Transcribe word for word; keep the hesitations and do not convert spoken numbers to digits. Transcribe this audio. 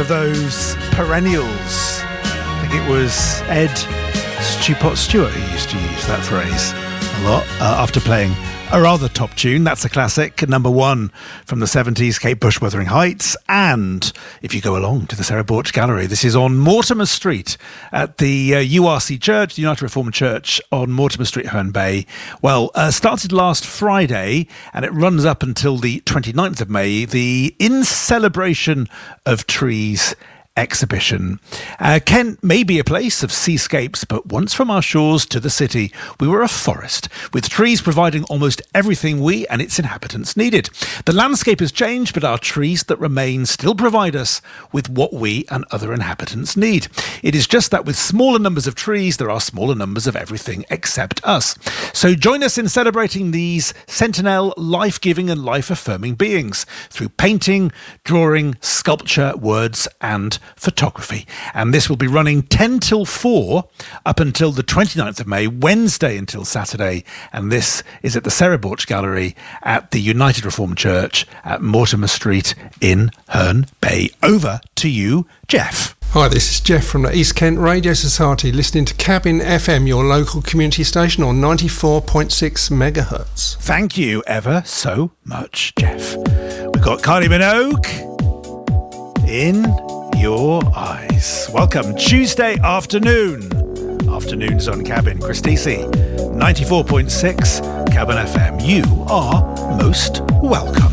of those perennials. I think it was Ed Stewpot Stewart who used to use that phrase a lot uh, after playing a rather top tune. That's a classic, number one from the seventies, Kate Bush, Wuthering Heights. And if you go along to the Sarah Borch Gallery, this is on Mortimer Street at the uh, U R C Church, the United Reformed Church on Mortimer Street, Herne Bay. Well, uh, started last Friday and it runs up until the twenty-ninth of May, the In Celebration of Trees exhibition. Uh, Kent may be a place of seascapes, but once from our shores to the city, we were a forest, with trees providing almost everything we and its inhabitants needed. The landscape has changed, but our trees that remain still provide us with what we and other inhabitants need. It is just that with smaller numbers of trees, there are smaller numbers of everything except us. So join us in celebrating these sentinel, life-giving and life-affirming beings through painting, drawing, sculpture, words and photography. And this will be running ten till four up until the twenty-ninth of May, Wednesday until Saturday. And this is at the Sarah Borch Gallery at the United Reformed Church at Mortimer Street in Herne Bay. Over to you, Jeff. Hi, this is Jeff from the East Kent Radio Society, listening to Cabin F M, your local community station on ninety-four point six megahertz. Thank you ever so much, Jeff. We've got Kylie Minogue in Your Eyes. Welcome, Tuesday afternoon. Afternoons on Cabin. Christisi, ninety-four point six Cabin F M. You are most welcome.